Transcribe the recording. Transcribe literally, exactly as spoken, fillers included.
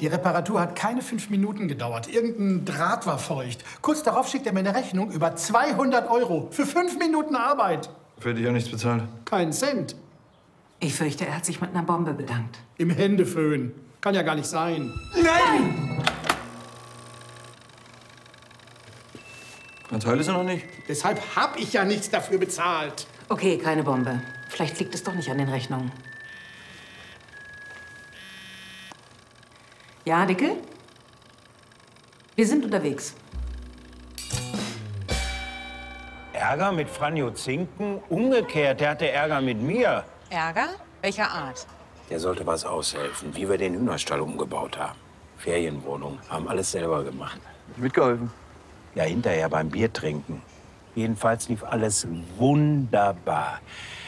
Die Reparatur hat keine fünf Minuten gedauert. Irgendein Draht war feucht. Kurz darauf schickt er mir eine Rechnung über zweihundert Euro für fünf Minuten Arbeit. Für hätte ich auch nichts bezahlt. Keinen Cent. Ich fürchte, er hat sich mit einer Bombe bedankt. Im Händeföhn. Kann ja gar nicht sein. Nein! Ein Teil ist er noch nicht. Deshalb hab ich ja nichts dafür bezahlt. Okay, keine Bombe. Vielleicht liegt es doch nicht an den Rechnungen. Ja, Dickel? Wir sind unterwegs. Ärger mit Franjo Zinken? Umgekehrt, der hatte Ärger mit mir. Ärger? Welcher Art? Der sollte was aushelfen, wie wir den Hühnerstall umgebaut haben. Ferienwohnung, haben alles selber gemacht. Mitgeholfen. Ja, hinterher beim Bier trinken. Jedenfalls lief alles wunderbar.